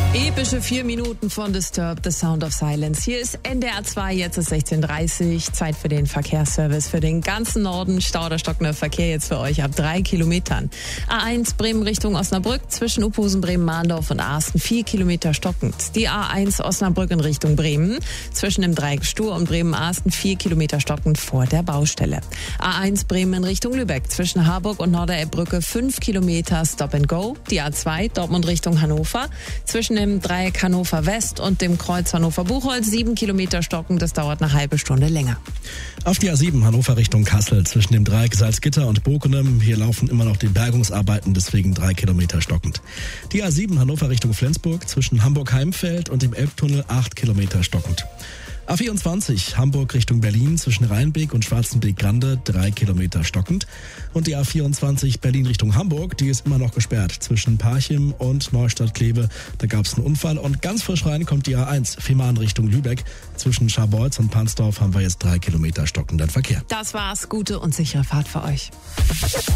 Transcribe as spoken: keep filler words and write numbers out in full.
Epische vier Minuten von Disturbed, The Sound of Silence. Hier ist N D R zwei, jetzt ist sechzehn Uhr dreißig, Zeit für den Verkehrsservice für den ganzen Norden. Stau oder stockender Verkehr jetzt für euch ab drei Kilometern. A eins Bremen Richtung Osnabrück, zwischen Uphusen, Bremen, Mahndorf und Asten vier Kilometer stockend. Die A eins Osnabrück in Richtung Bremen, zwischen dem Dreieck Stur und Bremen-Asten vier Kilometer stockend vor der Baustelle. A eins Bremen in Richtung Lübeck, zwischen Harburg und Norderelbbrücke fünf Kilometer Stop and Go. Die A zwei Dortmund Richtung Hannover, zwischen dem Dreieck Hannover West und dem Kreuz Hannover-Buchholz sieben Kilometer stocken. Das dauert eine halbe Stunde länger. Auf die A sieben Hannover Richtung Kassel zwischen dem Dreieck Salzgitter und Bokenem. Hier laufen immer noch die Bergungsarbeiten, deswegen drei Kilometer stockend. Die A sieben Hannover Richtung Flensburg zwischen Hamburg-Heimfeld und dem Elbtunnel acht Kilometer stockend. A vierundzwanzig Hamburg Richtung Berlin zwischen Rheinbeek und Schwarzenbeek-Grande drei Kilometer stockend. Und die A vierundzwanzig Berlin Richtung Hamburg, die ist immer noch gesperrt zwischen Parchim und Neustadt-Kleve. Da gab es einen Unfall und ganz frisch rein kommt die A eins Fehmarn Richtung Lübeck. Zwischen Scharbeutz und Pansdorf haben wir jetzt drei Kilometer stockenden Verkehr. Das war's. Gute und sichere Fahrt für euch.